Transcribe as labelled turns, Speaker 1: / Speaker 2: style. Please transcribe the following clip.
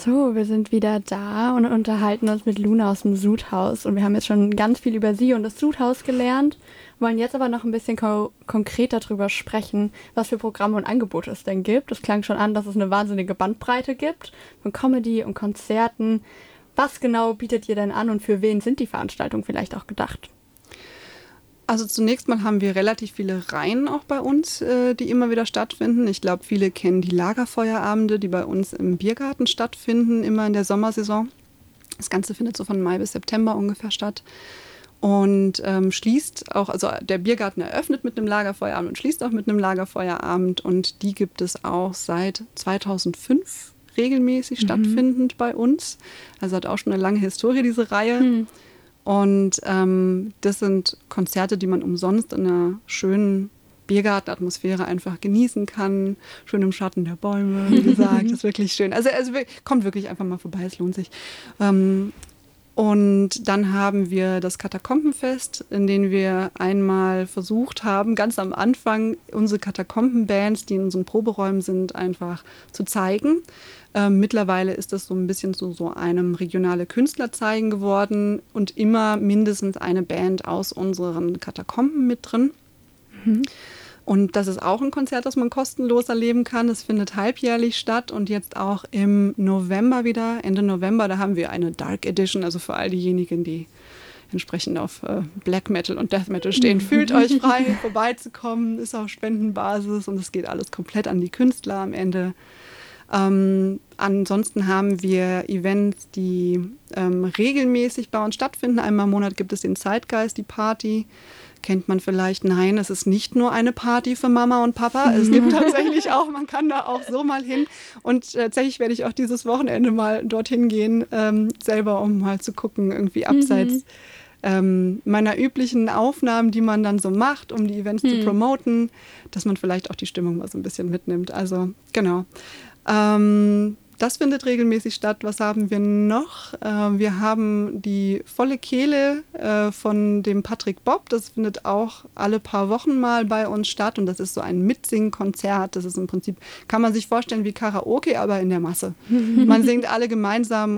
Speaker 1: So, wir sind wieder da und unterhalten uns mit Luna aus dem Sudhaus. Und wir haben jetzt schon ganz viel über sie und das Sudhaus gelernt, wollen jetzt aber noch ein bisschen konkreter darüber sprechen, was für Programme und Angebote es denn gibt. Es klang schon an, dass es eine wahnsinnige Bandbreite gibt von Comedy und Konzerten. Was genau bietet ihr denn an und für wen sind die Veranstaltungen vielleicht auch gedacht?
Speaker 2: Also zunächst mal haben wir relativ viele Reihen auch bei uns, die immer wieder stattfinden. Ich glaube, viele kennen die Lagerfeuerabende, die bei uns im Biergarten stattfinden, immer in der Sommersaison. Das Ganze findet so von Mai bis September ungefähr statt. Und schließt auch, also der Biergarten eröffnet mit einem Lagerfeuerabend und schließt auch mit einem Lagerfeuerabend. Und die gibt es auch seit 2005 regelmäßig stattfindend bei uns. Also hat auch schon eine lange Historie, diese Reihe. Und das sind Konzerte, die man umsonst in einer schönen Biergartenatmosphäre einfach genießen kann. Schön im Schatten der Bäume, wie gesagt. Das ist wirklich schön. Also kommt wirklich einfach mal vorbei, es lohnt sich. Und dann haben wir das Katakombenfest, in dem wir einmal versucht haben, ganz am Anfang unsere Katakombenbands, die in unseren Proberäumen sind, einfach zu zeigen. Mittlerweile ist das so ein bisschen zu so einem regionale Künstlerzeigen geworden und immer mindestens eine Band aus unseren Katakomben mit drin. Und das ist auch ein Konzert, das man kostenlos erleben kann. Das findet halbjährlich statt und jetzt auch im November wieder, Ende November, da haben wir eine Dark Edition, also für all diejenigen, die entsprechend auf Black Metal und Death Metal stehen. Fühlt euch frei, vorbeizukommen, ist auf Spendenbasis und es geht alles komplett an die Künstler am Ende. Ansonsten haben wir Events, die regelmäßig bei uns stattfinden. Einmal im Monat gibt es den Zeitgeist, die Party. Kennt man vielleicht? Nein, es ist nicht nur eine Party für Mama und Papa. Es gibt tatsächlich auch, man kann da auch so mal hin. Und tatsächlich werde ich auch dieses Wochenende mal dorthin gehen, selber, um mal zu gucken, irgendwie abseits meiner üblichen Aufnahmen, die man dann so macht, um die Events zu promoten, dass man vielleicht auch die Stimmung mal so ein bisschen mitnimmt. Also genau. Das findet regelmäßig statt. Was haben wir noch? Wir haben die volle Kehle von dem Patrick Bob. Das findet auch alle paar Wochen mal bei uns statt. Und das ist so ein Mitsingen-Konzert. Das ist im Prinzip, kann man sich vorstellen wie Karaoke, aber in der Masse. Man singt alle gemeinsam